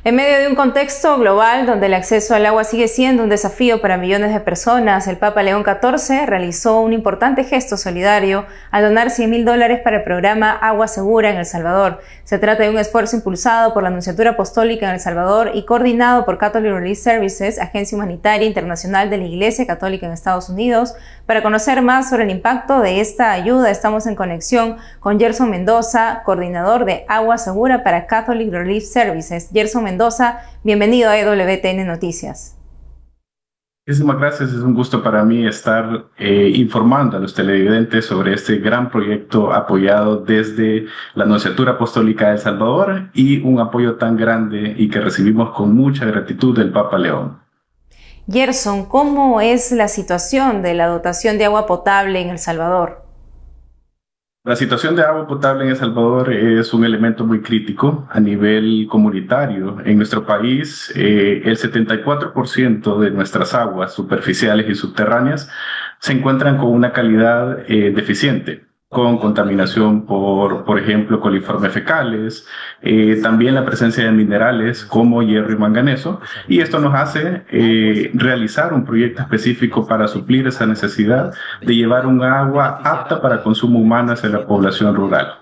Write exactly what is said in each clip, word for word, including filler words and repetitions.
En medio de un contexto global donde el acceso al agua sigue siendo un desafío para millones de personas, el Papa León catorce realizó un importante gesto solidario al donar cien mil dólares para el programa Agua Segura en El Salvador. Se trata de un esfuerzo impulsado por la Nunciatura Apostólica en El Salvador y coordinado por Catholic Relief Services, agencia humanitaria internacional de la Iglesia Católica en Estados Unidos. Para conocer más sobre el impacto de esta ayuda, estamos en conexión con Gerson Mendoza, coordinador de Agua Segura para Catholic Relief Services. Gerson Mendoza, bienvenido a E W T N Noticias. Muchísimas gracias, es un gusto para mí estar eh, informando a los televidentes sobre este gran proyecto apoyado desde la Nunciatura Apostólica de El Salvador y un apoyo tan grande y que recibimos con mucha gratitud del Papa León. Gerson, ¿cómo es la situación de la dotación de agua potable en El Salvador? La situación de agua potable en El Salvador es un elemento muy crítico a nivel comunitario. En nuestro país, eh, el setenta y cuatro por ciento de nuestras aguas superficiales y subterráneas se encuentran con una calidad eh, deficiente, con contaminación por, por ejemplo, coliformes fecales, eh, también la presencia de minerales como hierro y manganeso, y esto nos hace eh, realizar un proyecto específico para suplir esa necesidad de llevar un agua apta para consumo humano hacia la población rural.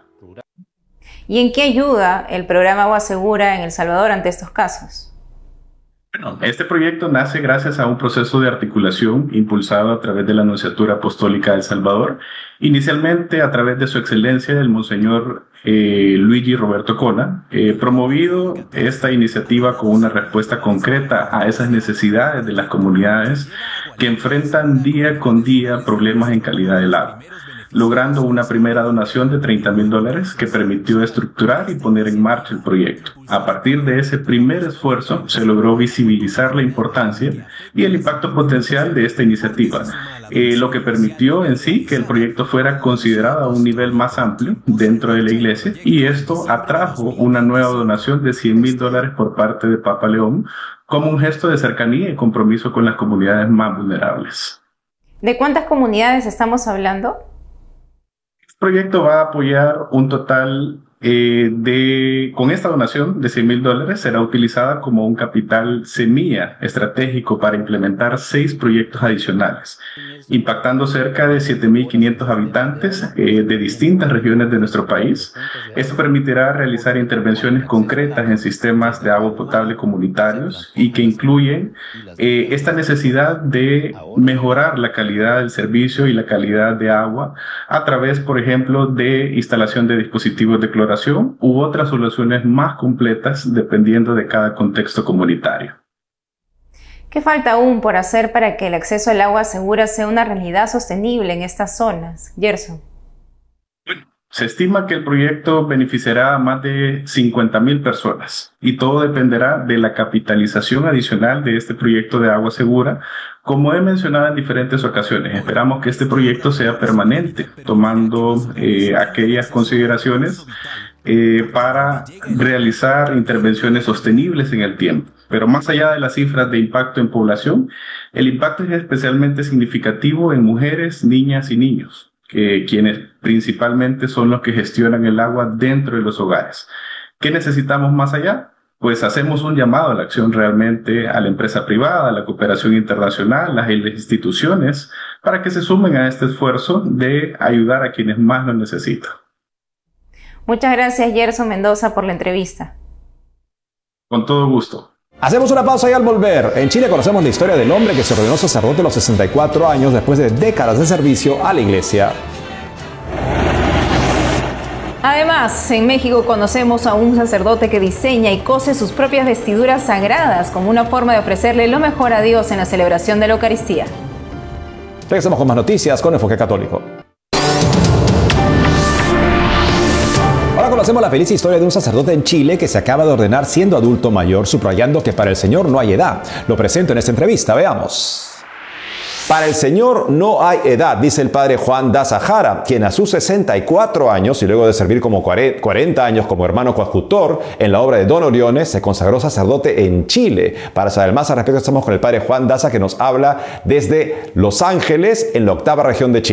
¿Y en qué ayuda el programa Agua Segura en El Salvador ante estos casos? Bueno, este proyecto nace gracias a un proceso de articulación impulsado a través de la Nunciatura Apostólica de El Salvador, inicialmente a través de su excelencia el Monseñor eh, Luigi Roberto Cona, eh, promovido esta iniciativa con una respuesta concreta a esas necesidades de las comunidades que enfrentan día con día problemas en calidad del agua, logrando una primera donación de treinta mil dólares que permitió estructurar y poner en marcha el proyecto. A partir de ese primer esfuerzo se logró visibilizar la importancia y el impacto potencial de esta iniciativa, eh, lo que permitió en sí que el proyecto fuera considerado a un nivel más amplio dentro de la iglesia, y esto atrajo una nueva donación de cien mil dólares por parte de Papa León como un gesto de cercanía y compromiso con las comunidades más vulnerables. ¿De cuántas comunidades estamos hablando? El proyecto va a apoyar un total eh, de, con esta donación de cien mil dólares, será utilizada como un capital semilla estratégico para implementar seis proyectos adicionales, impactando cerca de siete mil quinientos habitantes eh, de distintas regiones de nuestro país. Esto permitirá realizar intervenciones concretas en sistemas de agua potable comunitarios y que incluyen eh, esta necesidad de mejorar la calidad del servicio y la calidad de agua a través, por ejemplo, de instalación de dispositivos de cloración u otras soluciones más completas dependiendo de cada contexto comunitario. ¿Qué falta aún por hacer para que el acceso al agua segura sea una realidad sostenible en estas zonas, Gerson? Bueno, se estima que el proyecto beneficiará a más de cincuenta mil personas y todo dependerá de la capitalización adicional de este proyecto de agua segura. Como he mencionado en diferentes ocasiones, esperamos que este proyecto sea permanente, tomando eh, aquellas consideraciones eh, para realizar intervenciones sostenibles en el tiempo. Pero más allá de las cifras de impacto en población, el impacto es especialmente significativo en mujeres, niñas y niños, que, quienes principalmente son los que gestionan el agua dentro de los hogares. ¿Qué necesitamos más allá? Pues hacemos un llamado a la acción realmente a la empresa privada, a la cooperación internacional, a las instituciones, para que se sumen a este esfuerzo de ayudar a quienes más lo necesitan. Muchas gracias, Gerson Mendoza, por la entrevista. Con todo gusto. Hacemos una pausa y al volver, en Chile conocemos la historia del hombre que se ordenó sacerdote a los sesenta y cuatro años después de décadas de servicio a la iglesia. Además, en México conocemos a un sacerdote que diseña y cose sus propias vestiduras sagradas como una forma de ofrecerle lo mejor a Dios en la celebración de la Eucaristía. Regresamos con más noticias con Enfoque Católico. Ahora conocemos la feliz historia de un sacerdote en Chile que se acaba de ordenar siendo adulto mayor, subrayando que para el Señor no hay edad. Lo presento en esta entrevista, veamos. Para el Señor no hay edad, dice el padre Juan Daza Jara, quien a sus sesenta y cuatro años y luego de servir como cuarenta años como hermano coadjutor en la obra de Don Oriones, se consagró sacerdote en Chile. Para saber más al respecto estamos con el padre Juan Daza, que nos habla desde Los Ángeles, en la octava región de Chile.